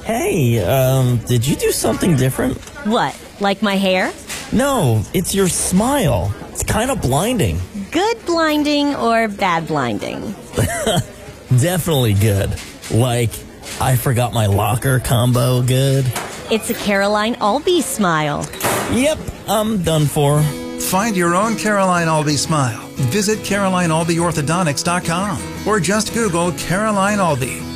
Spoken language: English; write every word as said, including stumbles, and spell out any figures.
Hey, um, did you do something different? What, like my hair? No, it's your smile. It's kind of blinding. Good blinding or bad blinding? Definitely good. Like, I forgot my locker combo good. It's a Caroline Albee smile. Yep, I'm done for. Find your own Caroline Albee smile. Visit Caroline Albee Orthodontics dot com or just Google Caroline Albee.